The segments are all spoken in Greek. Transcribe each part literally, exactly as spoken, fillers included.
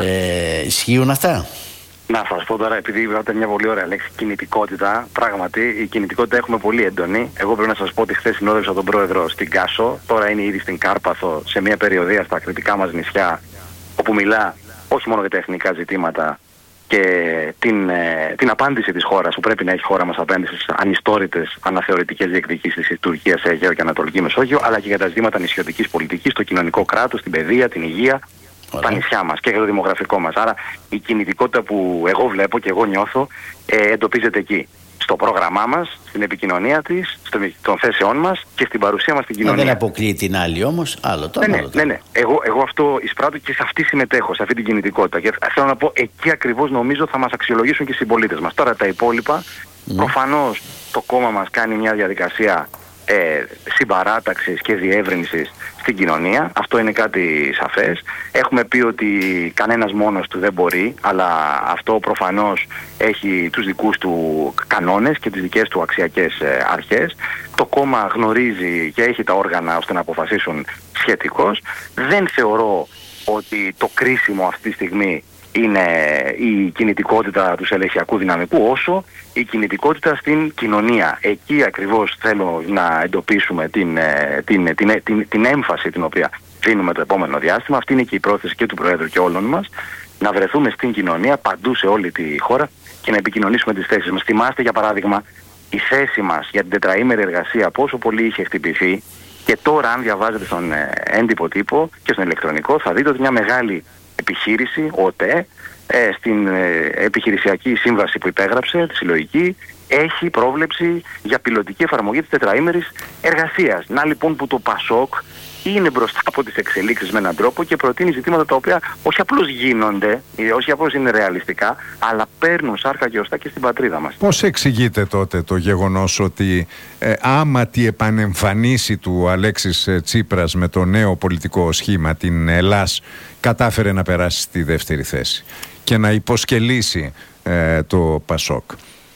Ε, ισχύουν αυτά? Να σας πω τώρα, επειδή είπατε μια πολύ ωραία λέξη, κινητικότητα. Πράγματι, η κινητικότητα έχουμε πολύ έντονη. Εγώ πρέπει να σας πω ότι χθες συνόδευσα τον πρόεδρο στην Κάσο, τώρα είναι ήδη στην Κάρπαθο, σε μια περιοδεία στα κρητικά μας νησιά, όπου μιλά όχι μόνο για τα εθνικά ζητήματα και την, ε, την απάντηση της χώρας που πρέπει να έχει η χώρα μας απέναντι στις ανιστόρητες αναθεωρητικές διεκδικήσεις της Τουρκίας σε Αιγαίο και Ανατολική Μεσόγειο, αλλά και για τα ζητήματα νησιωτικής πολιτικής, το κοινωνικό κράτος, την παιδεία, την υγεία, τα νησιά μας και για το δημογραφικό μας. Άρα η κινητικότητα που εγώ βλέπω και εγώ νιώθω ε, εντοπίζεται εκεί. Στο πρόγραμμά μας, στην επικοινωνία της, των θέσεών μας και στην παρουσία μας στην κοινωνία. Μα δεν αποκλείει την άλλη όμως, άλλο το ναι, άλλο. Ναι, ναι, ναι. Εγώ, εγώ αυτό εισπράττω και σε αυτή συμμετέχω, σε αυτή την κινητικότητα. Και θέλω να πω, εκεί ακριβώς νομίζω θα μας αξιολογήσουν και οι συμπολίτες μας. Τώρα τα υπόλοιπα, mm. προφανώς το κόμμα μας κάνει μια διαδικασία ε, συμπαράταξης και διεύρυνσης στην κοινωνία. Αυτό είναι κάτι σαφές. Έχουμε πει ότι κανένας μόνος του δεν μπορεί, αλλά αυτό προφανώς έχει τους δικούς του κανόνες και τις δικές του αξιακές ε, αρχές. Το κόμμα γνωρίζει και έχει τα όργανα ώστε να αποφασίσουν σχετικώς. Δεν θεωρώ ότι το κρίσιμο αυτή τη στιγμή είναι η κινητικότητα του στελεχειακού δυναμικού, όσο η κινητικότητα στην κοινωνία. Εκεί ακριβώς θέλω να εντοπίσουμε την, την, την, την, την έμφαση την οποία δίνουμε το επόμενο διάστημα. Αυτή είναι και η πρόθεση και του Προέδρου και όλων μας, να βρεθούμε στην κοινωνία παντού σε όλη τη χώρα και να επικοινωνήσουμε τις θέσεις μας. Θυμάστε για παράδειγμα η θέση μας για την τετραήμερη εργασία πόσο πολύ είχε χτυπηθεί, και τώρα αν διαβάζετε στον έντυπο τύπο και στον ηλεκτρονικό θα δείτε ότι μια μεγάλη επιχείρηση, ο ΟΤΕ, ε, στην ε, επιχειρησιακή σύμβαση που υπέγραψε, τη συλλογική, έχει πρόβλεψη για πιλωτική εφαρμογή της τετραήμερης εργασίας. Να λοιπόν που το ΠΑΣΟΚ είναι μπροστά από τις εξελίξεις με έναν τρόπο και προτείνει ζητήματα τα οποία όχι απλώς γίνονται, όχι απλώς είναι ρεαλιστικά, αλλά παίρνουν σάρκα και οστά και στην πατρίδα μας. Πώς εξηγείτε τότε το γεγονός ότι ε, άμα τη επανεμφανίση του Αλέξης Τσίπρας με το νέο πολιτικό σχήμα, την Ελλάς, κατάφερε να περάσει στη δεύτερη θέση και να υποσκελίσει ε, το ΠΑΣΟΚ?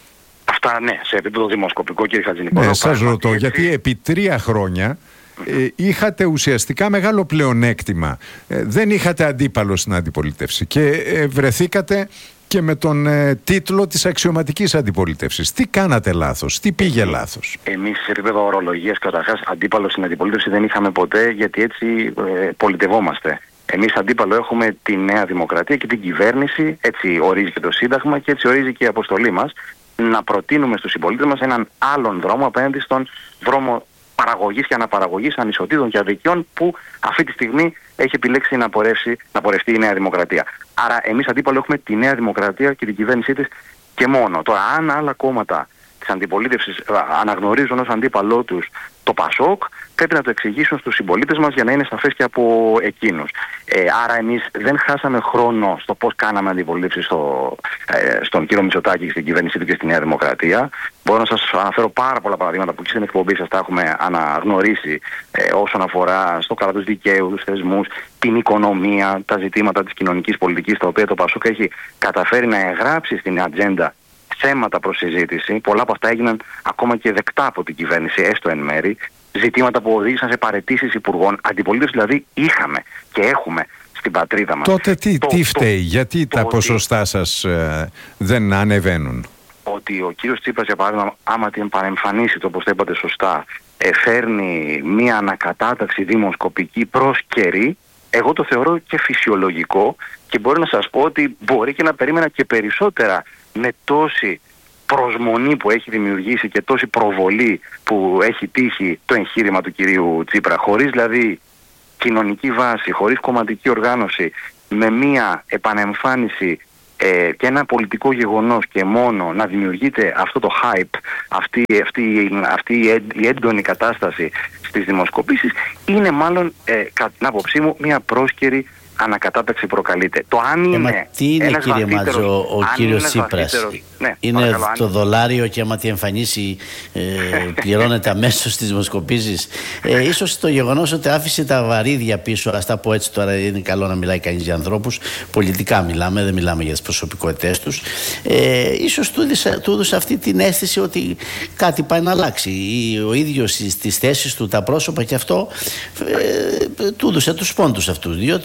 Αυτά ναι, σε επίπεδο δημοσκοπικό, κύριε Χατζηνικόλαου. Ναι, σας ρωτώ, έτσι... γιατί επί τρία χρόνια ε, είχατε ουσιαστικά μεγάλο πλεονέκτημα. Ε, δεν είχατε αντίπαλο στην αντιπολίτευση και ε, βρεθήκατε και με τον ε, τίτλο της αξιωματικής αντιπολίτευσης. Τι κάνατε λάθος, τι πήγε εμείς, λάθος? Εμείς σε επίπεδο ορολογίας καταρχάς αντίπαλο στην αντιπολίτευση δεν είχαμε ποτέ, γιατί έτσι ε, πολιτευόμαστε. Εμείς αντίπαλο έχουμε τη Νέα Δημοκρατία και την κυβέρνηση, έτσι ορίζει και το Σύνταγμα και έτσι ορίζει και η αποστολή μας, να προτείνουμε στους συμπολίτες μας έναν άλλον δρόμο απέναντι στον δρόμο παραγωγής και αναπαραγωγής ανισοτήτων και αδικιών που αυτή τη στιγμή έχει επιλέξει να, πορεύσει, να πορευτεί η Νέα Δημοκρατία. Άρα εμείς αντίπαλο έχουμε τη Νέα Δημοκρατία και την κυβέρνησή της και μόνο. Τώρα αν άλλα κόμματα της αντιπολίτευσης αναγνωρίζουν ως αντίπαλό τους το ΠΑΣΟΚ, πρέπει να το εξηγήσουν στους συμπολίτες μας για να είναι σαφές και από εκείνους. Ε, άρα εμείς δεν χάσαμε χρόνο στο πώς κάναμε αντιπολίτευση στο, ε, στον κύριο Μητσοτάκη και στην κυβέρνησή του και στη Νέα Δημοκρατία. Μπορώ να σας αναφέρω πάρα πολλά παραδείγματα που και στην εκπομπή σας τα έχουμε αναγνωρίσει ε, όσον αφορά στο κράτος δικαίου, τους θεσμούς, την οικονομία, τα ζητήματα της κοινωνικής πολιτικής, τα οποία το ΠΑΣΟΚ έχει καταφέρει να εγγράψει στην ατζέντα θέματα προς συζήτηση. Πολλά από αυτά έγιναν ακόμα και δεκτά από την κυβέρνηση, έστω εν μέρη. Ζητήματα που οδήγησαν σε παραιτήσεις υπουργών. Αντιπολίτευση δηλαδή είχαμε και έχουμε στην πατρίδα μας. Τότε τι, το, τι φταίει, το, γιατί το, τα το, ποσοστά σας ε, δεν ανεβαίνουν? Ότι ο κύριος Τσίπρας, για παράδειγμα, άμα την παρεμφανίσει, το όπως το είπατε σωστά, ε, φέρνει μία ανακατάταξη δημοσκοπική προς καιρή, εγώ το θεωρώ και φυσιολογικό και μπορώ να σας πω ότι μπορεί και να περίμενα και περισσότερα με τόση προσμονή που έχει δημιουργήσει και τόση προβολή που έχει τύχει το εγχείρημα του κυρίου Τσίπρα, χωρίς δηλαδή κοινωνική βάση, χωρίς κομματική οργάνωση, με μία επανεμφάνιση ε, και ένα πολιτικό γεγονός και μόνο να δημιουργείται αυτό το hype, αυτή, αυτή, αυτή η έντονη κατάσταση στις δημοσκοπήσεις, είναι μάλλον ε, κατά την άποψή μου μία πρόσκαιρη ανακατάταξη προκαλείται. Το αν είναι. Ε, μα τι είναι, κύριε Μάτζο, ο κύριος Τσίπρας? Ναι, είναι παρακαλώ, το αν... δολάριο και άμα τη εμφανίσει ε, πληρώνεται αμέσως στις δημοσκοπήσεις. Ε, ίσως το γεγονός ότι άφησε τα βαρύδια πίσω, ας τα πω έτσι τώρα, είναι καλό να μιλάει κανείς για ανθρώπους, πολιτικά μιλάμε, δεν μιλάμε για τις προσωπικότητές τους. Ε, ίσως του έδωσε αυτή την αίσθηση ότι κάτι πάει να αλλάξει. Ο ίδιος στις θέσεις του, τα πρόσωπα και αυτό, ε, του έδωσε τους πόντους αυτούς, διότι ο Τσίπρας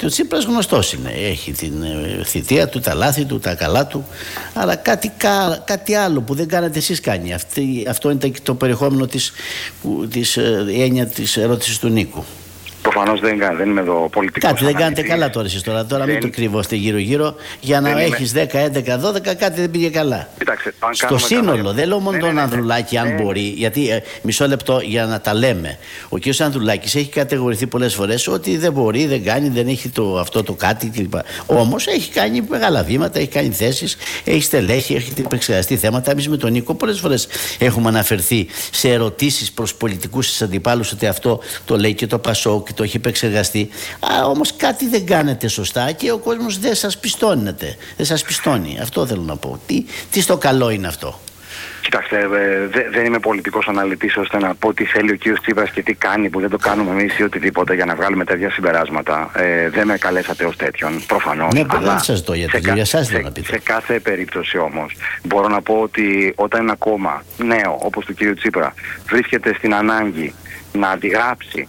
Τσίπρας γνωστός είναι. Έχει την θητεία του, τα λάθη του, τα καλά του. Αλλά κάτι, κάτι άλλο που δεν κάνετε εσείς κάνει. Αυτή, αυτό είναι το περιεχόμενο της, της η έννοια της ερώτησης του Νίκου. Προφανώς δεν, δεν είμαι εδώ πολιτικός. Κάτι δεν κάνετε καλά τώρα εσείς τώρα. Τώρα δεν... μην το κρύβωστε γύρω-γύρω. Για να έχεις δέκα, έντεκα, δώδεκα κάτι δεν πήγε καλά. Κοιτάξτε, στο σύνολο, καλά... δεν λέω μόνο ναι, τον ναι, Ανδρουλάκη, ναι, αν ναι, μπορεί. Γιατί ε, μισό λεπτό για να τα λέμε. Ο κ. Ανδρουλάκης έχει κατηγορηθεί πολλές φορές ότι δεν μπορεί, δεν κάνει, δεν έχει το, αυτό το κάτι κλπ. Όμως έχει κάνει μεγάλα βήματα, έχει κάνει θέσεις, έχει στελέχη, έχει επεξεργαστεί θέματα. Εμείς με τον Νίκο πολλές φορές έχουμε αναφερθεί σε ερωτήσεις προς πολιτικούς αντιπάλους ότι αυτό το λέει και το Πασόκ. Το έχει επεξεργαστεί. Όμως κάτι δεν κάνετε σωστά και ο κόσμος δεν σας πιστώνεται. Δεν σας πιστώνει. Αυτό θέλω να πω. Τι, τι στο καλό είναι αυτό. Κοιτάξτε, ε, δε, δεν είμαι πολιτικός αναλυτής ώστε να πω τι θέλει ο κ. Τσίπρας και τι κάνει που δεν το κάνουμε εμείς ή οτιδήποτε για να βγάλουμε τέτοια συμπεράσματα. Ε, δεν με καλέσατε ως τέτοιον, προφανώς. Ναι, αλλά δεν σας το γιατί για εσάς σε, να πείτε. Σε κάθε περίπτωση όμως μπορώ να πω ότι όταν ένα κόμμα νέο όπως του κ. Τσίπρα βρίσκεται στην ανάγκη να αντιγράψει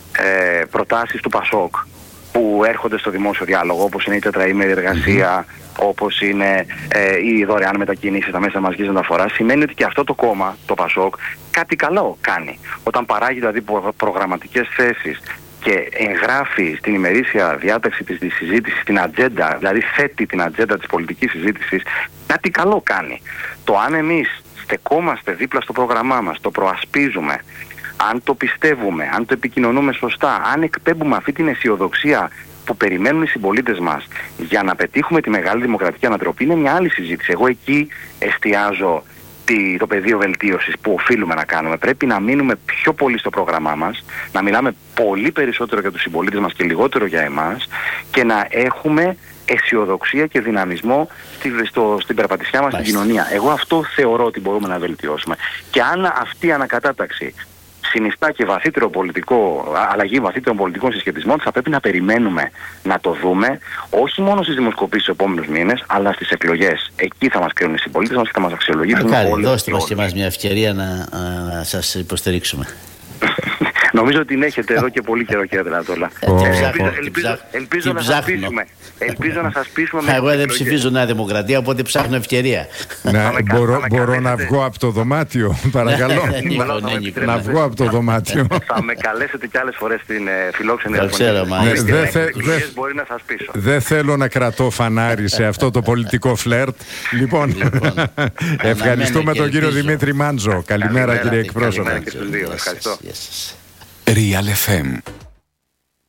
Ε, προτάσεις του Πασόκ που έρχονται στο δημόσιο διάλογο, όπως είναι η τετραήμερη εργασία, mm-hmm. όπως είναι ε, η δωρεάν μετακίνηση στα μέσα μαζικής μεταφοράς, σημαίνει ότι και αυτό το κόμμα, το Πασόκ, κάτι καλό κάνει. Όταν παράγει δηλαδή προγραμματικές θέσεις και εγγράφει στην ημερήσια διάταξη της συζήτησης την ατζέντα, δηλαδή θέτει την ατζέντα της πολιτικής συζήτησης, κάτι καλό κάνει. Το αν εμείς στεκόμαστε δίπλα στο πρόγραμμά μας, το προασπίζουμε, αν το πιστεύουμε, αν το επικοινωνούμε σωστά, αν εκπέμπουμε αυτή την αισιοδοξία που περιμένουν οι συμπολίτες μας για να πετύχουμε τη μεγάλη δημοκρατική ανατροπή, είναι μια άλλη συζήτηση. Εγώ εκεί εστιάζω τη, το πεδίο βελτίωσης που οφείλουμε να κάνουμε. Πρέπει να μείνουμε πιο πολύ στο πρόγραμμά μας, να μιλάμε πολύ περισσότερο για τους συμπολίτες μας και λιγότερο για εμάς και να έχουμε αισιοδοξία και δυναμισμό στη, στο, στην περπατησιά μας στην κοινωνία. Εγώ αυτό θεωρώ ότι μπορούμε να βελτιώσουμε. Και αν αυτή η ανακατάταξη συνιστά και βαθύτερο πολιτικό, αλλαγή βαθύτερων πολιτικών συσχετισμών, θα πρέπει να περιμένουμε να το δούμε όχι μόνο στις δημοσκοπήσεις στους επόμενους μήνες, αλλά στις εκλογές. Εκεί θα μας κρίνουν οι συμπολίτες μας και θα μας αξιολογήσουν. Μακάρι, δώστε μας και εμάς μια ευκαιρία να, να σας υποστηρίξουμε. Νομίζω ότι την έχετε εδώ και πολύ καιρό, κύριε Δελατόλα. Ελπίζω να σας πείσουμε. Ελπίζω να σας πείσουμε. Εγώ δεν ψηφίζω Νέα Δημοκρατία, οπότε ψάχνω ευκαιρία. Μπορώ να βγω από το δωμάτιο, παρακαλώ. Να βγω από το δωμάτιο. Θα με καλέσετε κι άλλες φορές στην φιλόξενη Ραδιοφωνία. Μπορεί να σας πείσω. Δεν θέλω να κρατώ φανάρι σε αυτό το πολιτικό φλερτ. Λοιπόν, ευχαριστούμε τον κύριο Δημήτρη Μάντζο. Καλημέρα, κύριε εκπρόσωπε. Ευχαριστώ. Real εφ εμ